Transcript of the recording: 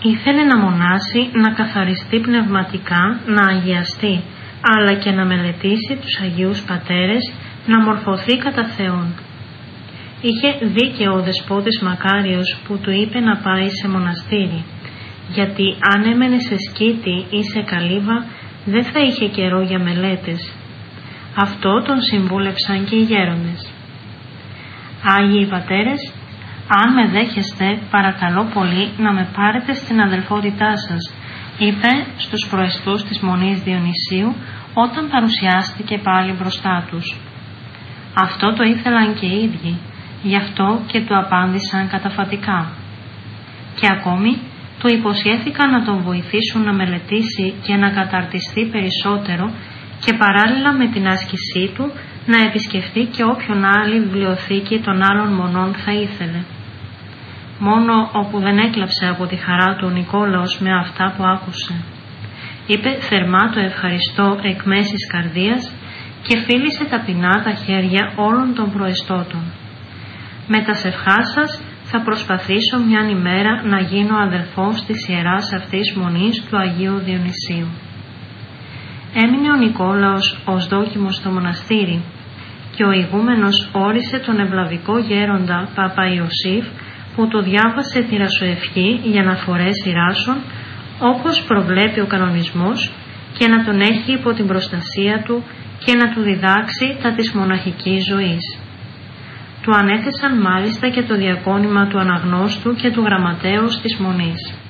Ήθελε να μονάσει, να καθαριστεί πνευματικά, να αγιαστεί, αλλά και να μελετήσει τους Αγίους Πατέρες, να μορφωθεί κατά Θεόν. Είχε δίκαιο ο δεσπότης Μακάριος που του είπε να πάει σε μοναστήρι, γιατί αν έμενε σε σκήτη ή σε καλύβα δεν θα είχε καιρό για μελέτες. Αυτό τον συμβούλευσαν και οι γέροντες. Άγιοι Πατέρες, αν με δέχεστε, παρακαλώ πολύ να με πάρετε στην αδελφότητά σας, είπε στους προεστούς της Μονής Διονυσίου όταν παρουσιάστηκε πάλι μπροστά τους. Αυτό το ήθελαν και οι ίδιοι, γι' αυτό και του απάντησαν καταφατικά. Και ακόμη του υποσχέθηκαν να τον βοηθήσουν να μελετήσει και να καταρτιστεί περισσότερο και παράλληλα με την άσκησή του να επισκεφτεί και όποιον άλλη βιβλιοθήκη των άλλων μονών θα ήθελε. Μόνο όπου δεν έκλαψε από τη χαρά του ο Νικόλαος με αυτά που άκουσε. Είπε θερμά το ευχαριστώ εκ μέσης καρδίας και φίλησε ταπεινά τα χέρια όλων των προεστώτων. Με τα σευχά σας θα προσπαθήσω μιαν ημέρα να γίνω αδελφός της ιεράς αυτής μονής του Αγίου Διονυσίου. Έμεινε ο Νικόλαος ως δόκιμος στο μοναστήρι και ο ηγούμενος όρισε τον ευλαβικό γέροντα Παπα Ιωσήφ που του διάβασε τη ρασοευχή για να φορέσει ράσον όπως προβλέπει ο κανονισμός και να τον έχει υπό την προστασία του και να του διδάξει τα της μοναχικής ζωής. Του ανέθεσαν μάλιστα και το διακόνημα του αναγνώστου και του γραμματέως της Μονής.